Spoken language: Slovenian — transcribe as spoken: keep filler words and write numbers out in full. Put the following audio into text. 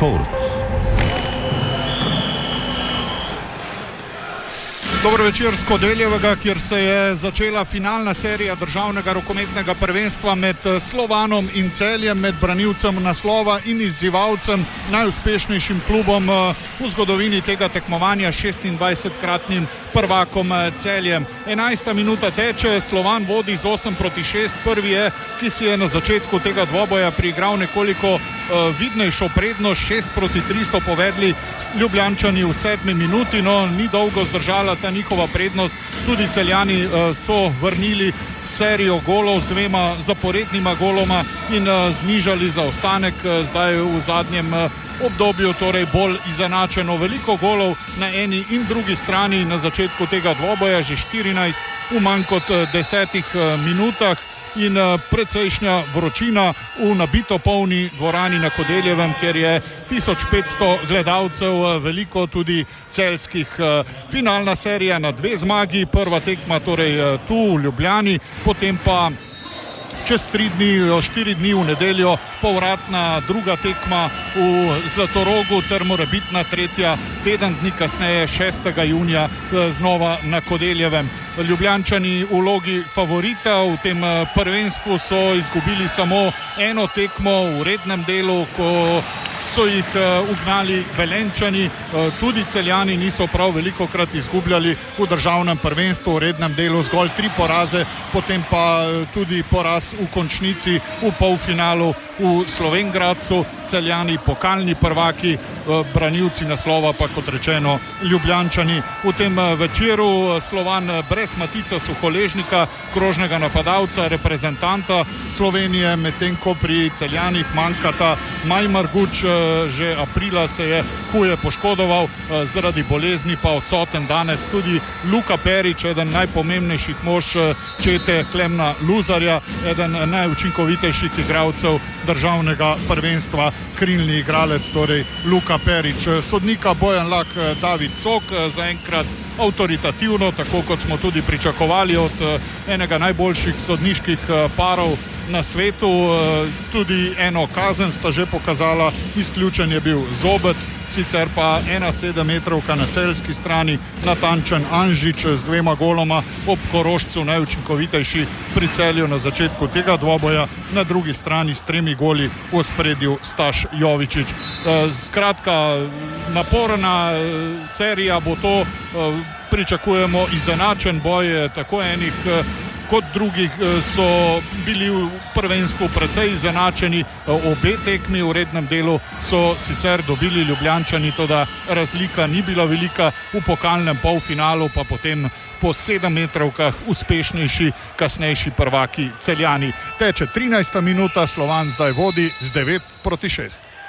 Šport. Dobro večer z Kodeljevega, kjer se je začela finalna serija državnega rokometnega prvenstva med Slovanom in Celjem, med branilcem naslova in izzivalcem, najuspešnejšim klubom v zgodovini tega tekmovanja, šestindvajsetkratnim prvakom Celjem. enajsta minuta teče, Slovan vodi z osem proti šest, prvi je, ki si je na začetku tega dvoboja priigral nekoliko vidnejšo prednost, šest proti tri so povedli Ljubljančani v sedmi minuti, no ni dolgo zdržala ta njihova prednost, tudi Celjani uh, so vrnili serijo golov z dvema zaporednima goloma in uh, znižali zaostanek, uh, zdaj v zadnjem uh, obdobju, torej bolj izenačeno, veliko golov na eni in drugi strani na začetku tega dvoboja, že štirinajst v manj kot uh, desetih uh, minutah. In precejšnja vročina v nabito polni dvorani na Kodeljevem, kjer je tisoč petsto gledalcev, veliko tudi celjskih. Finalna serija na dve zmagi, prva tekma torej tu v Ljubljani, potem pa čez tri dni, štiri dni v nedeljo, povratna druga tekma v Zlatorogu ter morebitna tretja teden dni kasneje, šestega junija, znova na Kodeljevem. Ljubljančani v vlogi favorita v tem prvenstvu so izgubili samo eno tekmo v rednem delu, ko so jih ugnali Velenjčani, tudi Celjani niso prav velikokrat izgubljali v državnem prvenstvu, v rednem delu zgolj tri poraze, potem pa tudi poraz v končnici v polfinalu v Slovenj Gradcu, Celjani pokalni prvaki, branilci naslova pa, kot rečeno, Ljubljančani. V tem večeru Slovan brez Matica Suholežnika, krožnega napadalca, reprezentanta Slovenije, medtem ko pri Celjanih manjkata Maj Marguč, že aprila se je huje poškodoval, zaradi bolezni pa odsoten danes tudi Luka Perić, eden najpomembnejših mož čete Klemna Luzarja, eden najučinkovitejših igralcev državnega prvenstva, krilni igralec, torej Luka Perić. Sodnika Bojan Lah, David Sok, zaenkrat avtoritativno, tako kot smo tudi pričakovali od enega najboljših sodniških parov na svetu. Tudi eno kazen sta že pokazala, izključen je bil Zobec, sicer pa ena sedemmetrovka na celjski strani, natančen Anžič z dvema goloma, ob Korošcu najučinkovitejši pri Celju na začetku tega dvoboja, na drugi strani s tremi goli v ospredju Staš Jovičić. Skratka, naporna serija bo to, pričakujemo izenačen boj, tako enih kot drugih so bili v prvenstvu precej izenačeni, obe tekmi v rednem delu so sicer dobili Ljubljančani, toda razlika ni bila velika, v pokalnem polfinalu pa potem po sedemmetrovkah uspešnejši, kasnejši prvaki Celjani. Teče trinajsta minuta, Slovan zdaj vodi z devet proti šest.